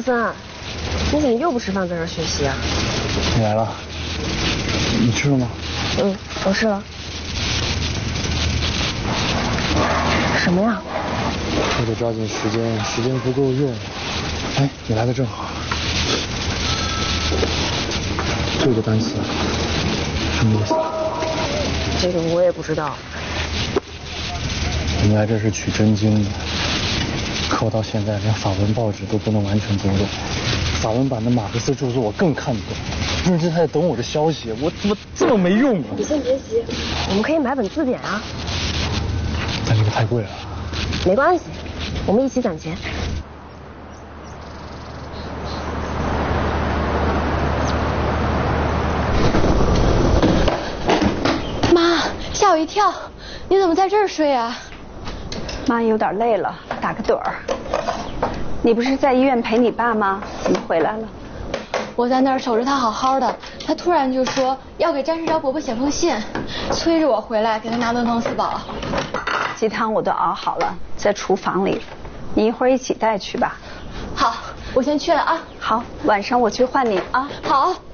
森，你怎么又不吃饭在这儿学习啊？ 你来了，你吃了吗？ 嗯，我吃了。什么呀？ 我得抓紧时间，时间不够用。哎，你来的正好。这个单词什么意思？ 这个我也不知道。 我们来这是取真经的，可我到现在连法文报纸都不能完全读懂，法文版的马克思著作我更看不懂。认真还在等我的消息，我怎么这么没用啊？ 你先别急，我们可以买本字典啊。 但这个太贵了。 没关系，我们一起攒钱。 妈，吓我一跳！你怎么在这儿睡啊？ 妈有点累了，打个盹儿。你不是在医院陪你爸吗？怎么回来了？ 我在那儿守着他好好的，他突然就说要给詹世昭伯伯写封信，催着我回来给他拿顿弄死饱。 鸡汤我都熬好了，在厨房里，你一会儿一起带去吧。 好，我先去了啊。 好，晚上我去换你啊。 好。